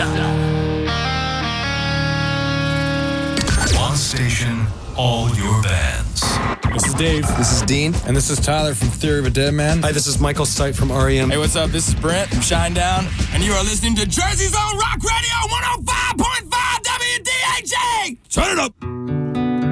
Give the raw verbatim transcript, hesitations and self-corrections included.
One station, all your bands. This is Dave. This is Dean. And this is Tyler from Theory of a Dead Man. Hi, this is Michael Stipe from R E M. Hey, what's up? This is Brent from Shinedown, and you are listening to Jersey's own Rock Radio one oh five point five W D H A! Turn it up!